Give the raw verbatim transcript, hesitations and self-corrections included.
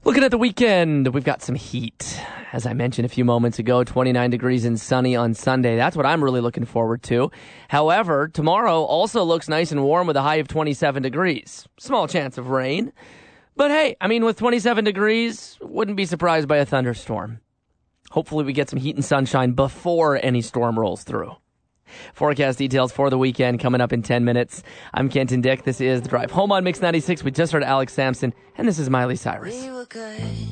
Looking at the weekend, we've got some heat. As I mentioned a few moments ago, twenty-nine degrees and sunny on Sunday. That's what I'm really looking forward to. However, tomorrow also looks nice and warm with a high of twenty-seven degrees. Small chance of rain. But hey, I mean, with twenty-seven degrees, wouldn't be surprised by a thunderstorm. Hopefully we get some heat and sunshine before any storm rolls through. Forecast details for the weekend coming up in ten minutes. I'm Kenton Dick. This is The Drive Home on Mix ninety-six. We just heard Alex Sampson, and this is Miley Cyrus.